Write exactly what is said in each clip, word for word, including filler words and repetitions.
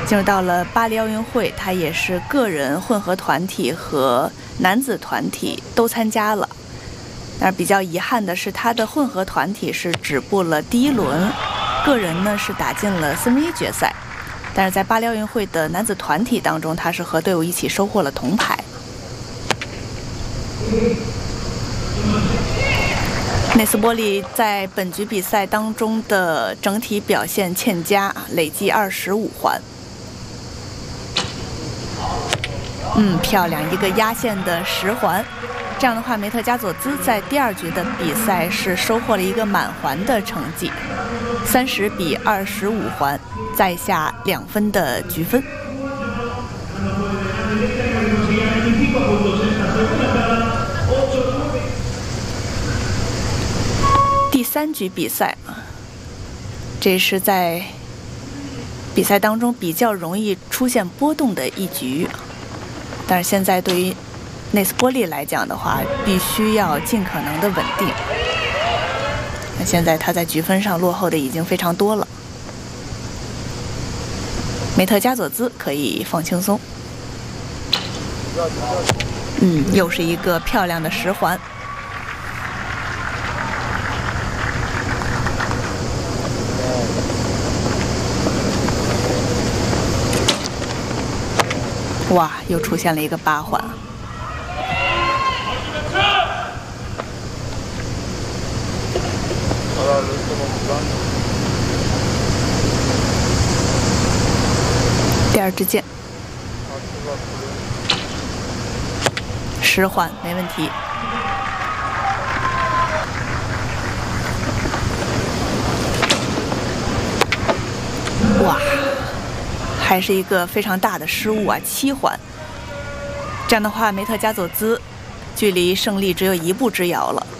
进入到了巴黎奥运会，他也是个人、混合团体和男子团体都参加了。但是比较遗憾的是，他的混合团体是止步了第一轮，个人呢是打进了四分之一决赛。但是在巴黎奥运会的男子团体当中，他是和队伍一起收获了铜牌。内斯波利在本局比赛当中的整体表现欠佳，累计二十五环。嗯，漂亮，一个压线的十环。这样的话，梅特加佐兹在第二局的比赛是收获了一个满环的成绩，三十比二十五环，在下两分的局分。第三局比赛啊，这是在比赛当中比较容易出现波动的一局，但是现在对于内斯波利来讲的话，必须要尽可能的稳定。那现在他在局分上落后的已经非常多了，梅特加佐兹可以放轻松。嗯，又是一个漂亮的十环。哇，又出现了一个八环。第二支箭，十环没问题。哇，还是一个非常大的失误啊，七环。这样的话，梅特加佐兹距离胜利只有一步之遥了。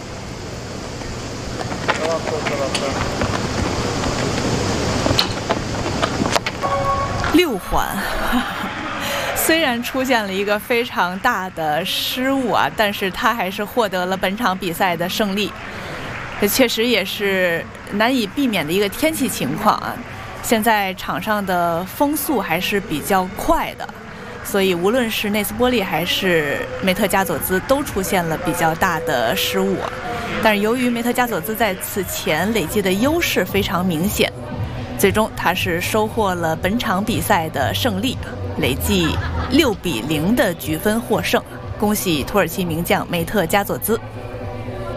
六环，虽然出现了一个非常大的失误啊，但是他还是获得了本场比赛的胜利。这确实也是难以避免的一个天气情况啊。现在场上的风速还是比较快的，所以无论是内斯波利还是梅特加佐兹都出现了比较大的失误。但是由于梅特加佐兹在此前累积的优势非常明显，最终他是收获了本场比赛的胜利，累计六比零的局分获胜。恭喜土耳其名将梅特加佐兹。